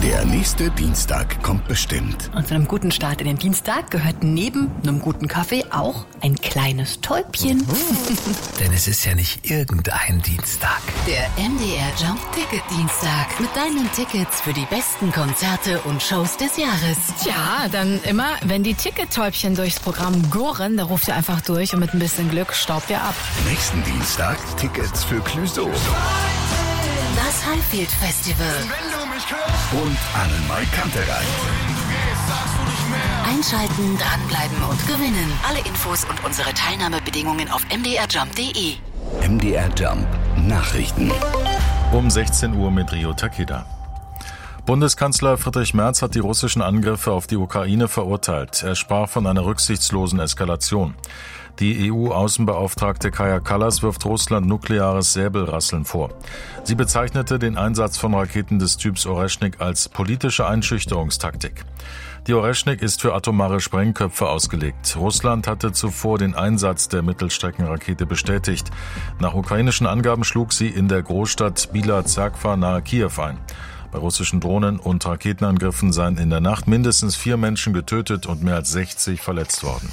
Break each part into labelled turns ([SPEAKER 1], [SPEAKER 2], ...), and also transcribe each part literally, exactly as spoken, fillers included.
[SPEAKER 1] Der nächste Dienstag kommt bestimmt.
[SPEAKER 2] Und zu einem guten Start in den Dienstag gehört neben einem guten Kaffee auch ein kleines Täubchen.
[SPEAKER 3] Denn es ist ja nicht irgendein Dienstag.
[SPEAKER 4] Der M D R Jump Ticket Dienstag mit deinen Tickets für die besten Konzerte und Shows des Jahres.
[SPEAKER 5] Tja, dann immer, wenn die Tickettäubchen durchs Programm gurren, da ruft ihr einfach durch und mit ein bisschen Glück staubt ihr ab.
[SPEAKER 1] Nächsten Dienstag Tickets für Clouseau.
[SPEAKER 4] Das Highfield Festival.
[SPEAKER 1] Und Annenmai Kantereit.
[SPEAKER 4] Einschalten, dranbleiben und gewinnen. Alle Infos und unsere Teilnahmebedingungen auf m d r jump punkt d e.
[SPEAKER 1] M D R Jump Nachrichten.
[SPEAKER 6] Um sechzehn Uhr mit Rio Takeda. Bundeskanzler Friedrich Merz hat die russischen Angriffe auf die Ukraine verurteilt. Er sprach von einer rücksichtslosen Eskalation. Die E U-Außenbeauftragte Kaja Kallas wirft Russland nukleares Säbelrasseln vor. Sie bezeichnete den Einsatz von Raketen des Typs Oreschnik als politische Einschüchterungstaktik. Die Oreschnik ist für atomare Sprengköpfe ausgelegt. Russland hatte zuvor den Einsatz der Mittelstreckenrakete bestätigt. Nach ukrainischen Angaben schlug sie in der Großstadt Bila Zerkva nahe Kiew ein. Bei russischen Drohnen- und Raketenangriffen seien in der Nacht mindestens vier Menschen getötet und mehr als sechzig verletzt worden.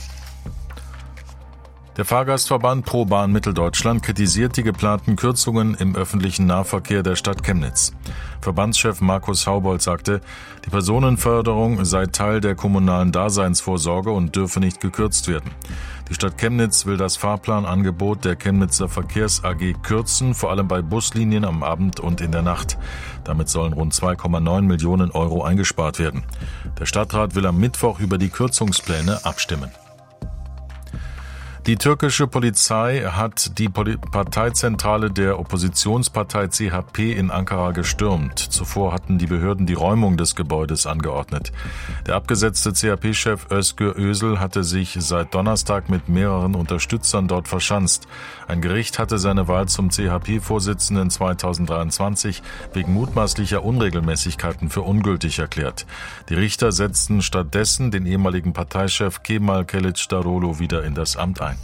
[SPEAKER 6] Der Fahrgastverband ProBahn Mitteldeutschland kritisiert die geplanten Kürzungen im öffentlichen Nahverkehr der Stadt Chemnitz. Verbandschef Markus Haubold sagte, die Personenförderung sei Teil der kommunalen Daseinsvorsorge und dürfe nicht gekürzt werden. Die Stadt Chemnitz will das Fahrplanangebot der Chemnitzer Verkehrs A G kürzen, vor allem bei Buslinien am Abend und in der Nacht. Damit sollen rund zwei Komma neun Millionen Euro eingespart werden. Der Stadtrat will am Mittwoch über die Kürzungspläne abstimmen. Die türkische Polizei hat die Parteizentrale der Oppositionspartei C H P in Ankara gestürmt. Zuvor hatten die Behörden die Räumung des Gebäudes angeordnet. Der abgesetzte C H P-Chef Özgür Özel hatte sich seit Donnerstag mit mehreren Unterstützern dort verschanzt. Ein Gericht hatte seine Wahl zum C H P-Vorsitzenden zweitausenddreiundzwanzig wegen mutmaßlicher Unregelmäßigkeiten für ungültig erklärt. Die Richter setzten stattdessen den ehemaligen Parteichef Kemal Kılıçdaroğlu wieder in das Amt ein.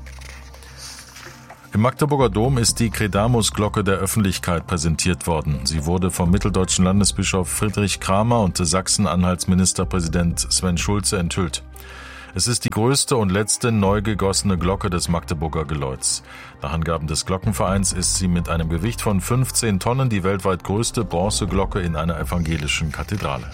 [SPEAKER 6] Im Magdeburger Dom ist die Credamus-Glocke der Öffentlichkeit präsentiert worden. Sie wurde vom mitteldeutschen Landesbischof Friedrich Kramer und Sachsen-Anhalts-Ministerpräsident Sven Schulze enthüllt. Es ist die größte und letzte neu gegossene Glocke des Magdeburger Geläuts. Nach Angaben des Glockenvereins ist sie mit einem Gewicht von fünfzehn Tonnen die weltweit größte Bronzeglocke in einer evangelischen Kathedrale.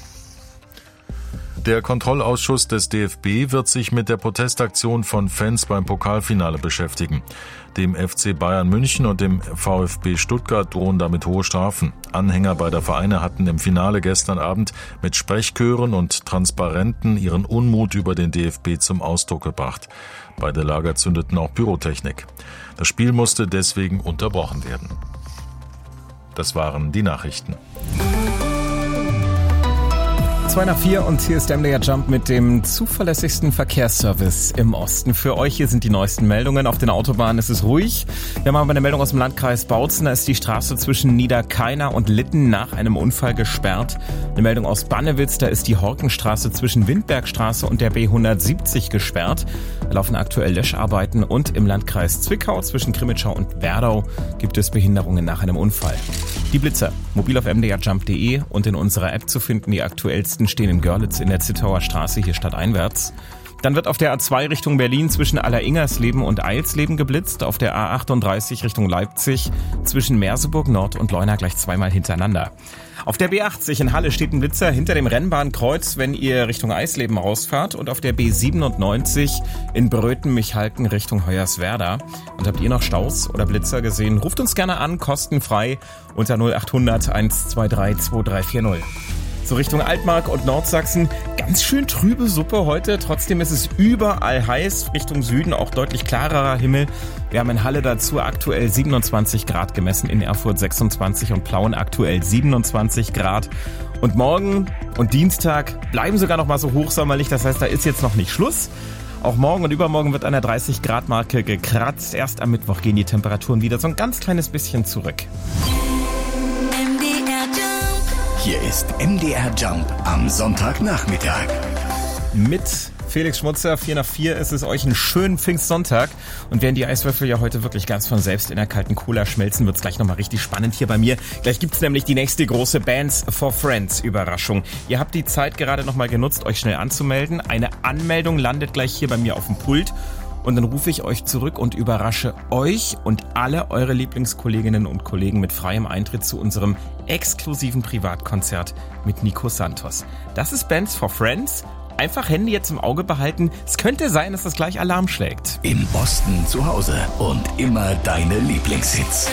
[SPEAKER 6] Der Kontrollausschuss des D F B wird sich mit der Protestaktion von Fans beim Pokalfinale beschäftigen. Dem F C Bayern München und dem VfB Stuttgart drohen damit hohe Strafen. Anhänger beider Vereine hatten im Finale gestern Abend mit Sprechchören und Transparenten ihren Unmut über den D F B zum Ausdruck gebracht. Beide Lager zündeten auch Pyrotechnik. Das Spiel musste deswegen unterbrochen werden. Das waren die Nachrichten.
[SPEAKER 7] zwei nach vier und hier ist der M D R Jump mit dem zuverlässigsten Verkehrsservice im Osten. Für euch hier sind die neuesten Meldungen. Auf den Autobahnen ist es ruhig. Wir haben aber eine Meldung aus dem Landkreis Bautzen. Da ist die Straße zwischen Niederkainer und Litten nach einem Unfall gesperrt. Eine Meldung aus Bannewitz. Da ist die Horkenstraße zwischen Windbergstraße und der B hundertsiebzig gesperrt. Da laufen aktuell Löscharbeiten und im Landkreis Zwickau zwischen Krimitschau und Werdau gibt es Behinderungen nach einem Unfall. Die Blitzer, mobil auf m d r jump punkt d e und in unserer App zu finden. Die aktuellsten stehen in Görlitz in der Zittauer Straße, hier stadteinwärts. Dann wird auf der A zwei Richtung Berlin zwischen Alleringers-Leben und Eilsleben geblitzt. Auf der A achtunddreißig Richtung Leipzig zwischen Merseburg Nord und Leuna gleich zweimal hintereinander. Auf der B achtzig in Halle steht ein Blitzer hinter dem Rennbahnkreuz, wenn ihr Richtung Eisleben rausfahrt. Und auf der B siebenundneunzig in Bröten-Michalken Richtung Hoyerswerda. Und habt ihr noch Staus oder Blitzer gesehen? Ruft uns gerne an, kostenfrei unter null achthundert eins zwei drei zwei drei vier null. So Richtung Altmark und Nordsachsen. Ganz schön trübe Suppe heute. Trotzdem ist es überall heiß. Richtung Süden auch deutlich klarerer Himmel. Wir haben in Halle dazu aktuell siebenundzwanzig Grad gemessen, in Erfurt sechsundzwanzig und Plauen aktuell siebenundzwanzig Grad. Und morgen und Dienstag bleiben sogar noch mal so hochsommerlich. Das heißt, da ist jetzt noch nicht Schluss. Auch morgen und übermorgen wird an der dreißig Grad Marke gekratzt. Erst am Mittwoch gehen die Temperaturen wieder so ein ganz kleines bisschen zurück.
[SPEAKER 1] Hier ist M D R Jump am Sonntagnachmittag.
[SPEAKER 7] Mit Felix Schmutzer, vier nach vier ist es euch einen schönen Pfingstsonntag. Und während die Eiswürfel ja heute wirklich ganz von selbst in der kalten Cola schmelzen, wird's gleich nochmal richtig spannend hier bei mir. Gleich gibt's nämlich die nächste große Bands for Friends Überraschung. Ihr habt die Zeit gerade nochmal genutzt, euch schnell anzumelden. Eine Anmeldung landet gleich hier bei mir auf dem Pult. Und dann rufe ich euch zurück und überrasche euch und alle eure Lieblingskolleginnen und Kollegen mit freiem Eintritt zu unserem exklusiven Privatkonzert mit Nico Santos. Das ist Bands for Friends. Einfach Hände jetzt im Auge behalten. Es könnte sein, dass das gleich Alarm schlägt.
[SPEAKER 1] Im Osten zu Hause und immer deine Lieblingshits.